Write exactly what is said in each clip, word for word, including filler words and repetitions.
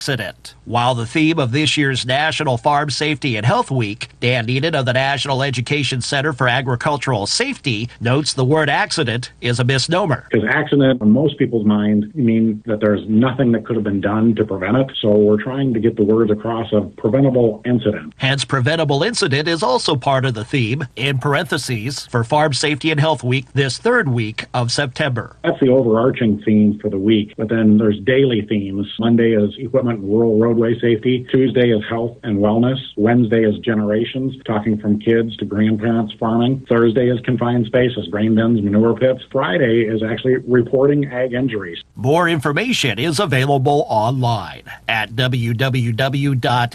accident. While the theme of this year's National Farm Safety and Health Week, Dan Eden of the National Education Center for Agricultural Safety notes the word accident is a misnomer. Because accident, in most people's mind, mean that there's nothing that could have been done to prevent it. So we're trying to get the words across of preventable incident. Hence, preventable incident is also part of the theme, in parentheses, for Farm Safety and Health Week this third week of September. That's the overarching theme for the week. But then there's daily themes. Monday is equipment and rural roadway safety. Tuesday is health and wellness. Wednesday is generations, talking from kids to grandparents farming. Thursday is confined spaces, grain bins, manure pits. Friday is actually reporting ag injuries. More information is available online at w w w dot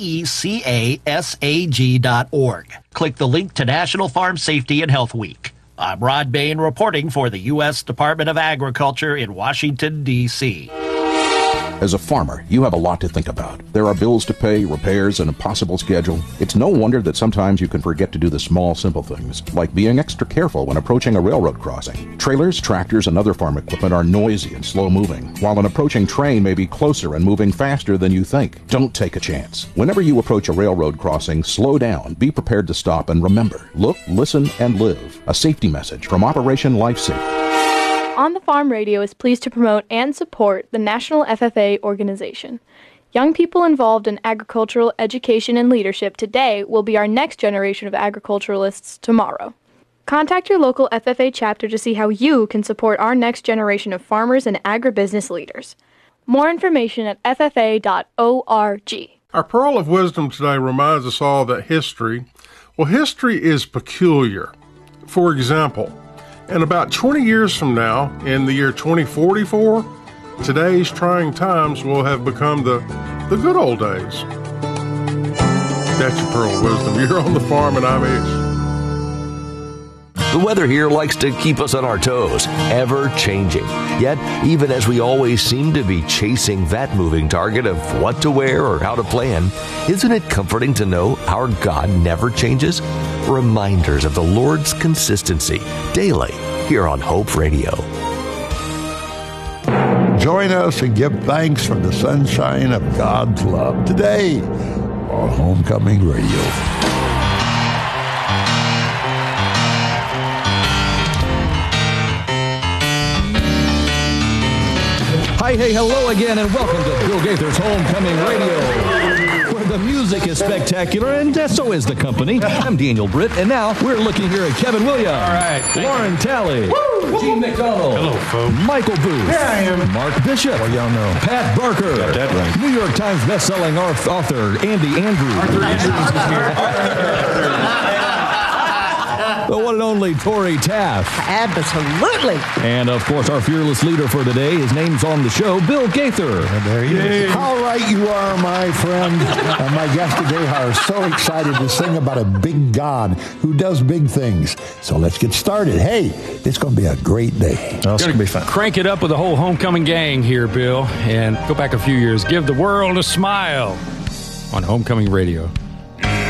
necasag dot org. Click the link to National Farm Safety and Health Week. I'm Rod Bain reporting for the U S Department of Agriculture in Washington, D C As a farmer, you have a lot to think about. There are bills to pay, repairs, and a possible schedule. It's no wonder that sometimes you can forget to do the small, simple things, like being extra careful when approaching a railroad crossing. Trailers, tractors, and other farm equipment are noisy and slow-moving, while an approaching train may be closer and moving faster than you think. Don't take a chance. Whenever you approach a railroad crossing, slow down, be prepared to stop, and remember, look, listen, and live. A safety message from Operation Lifesaver. On the Farm Radio is pleased to promote and support the National F F A organization. Young people involved in agricultural education and leadership today will be our next generation of agriculturalists tomorrow. Contact your local F F A chapter to see how you can support our next generation of farmers and agribusiness leaders. More information at f f a dot org. Our Pearl of Wisdom today reminds us all that history, well, history is peculiar. For example, in about twenty years from now, in the year twenty forty-four, today's trying times will have become the, the good old days. That's your Pearl of Wisdom. You're on the farm and I'm Ace. The weather here likes to keep us on our toes, ever changing. Yet, even as we always seem to be chasing that moving target of what to wear or how to plan, isn't it comforting to know our God never changes? Reminders of the Lord's consistency daily here on Hope Radio. Join us and give thanks for the sunshine of God's love today on Homecoming Radio. Hi, hey, hello again, and welcome to Bill Gaither's Homecoming Radio, where the music is spectacular, and so is the company. I'm Daniel Britt, and now we're looking here at Kevin Williams. All right. Lauren Talley. Woo! Gene McDonald. Hello, folks. Michael Booth. Here I am. Mark Bishop. Well, y'all know. Pat Barker. Got that right. New York Times bestselling author Andy Andrews. Arthur Andrews is here. The one and only Tori Taft. Absolutely. And, of course, our fearless leader for today, his name's on the show, Bill Gaither. And there he is. How right you are, my friend. And my guest today are so excited to sing about a big God who does big things. So let's get started. Hey, it's going to be a great day. Oh, it's going to be fun. Crank it up with the whole homecoming gang here, Bill. And go back a few years. Give the world a smile on Homecoming Radio.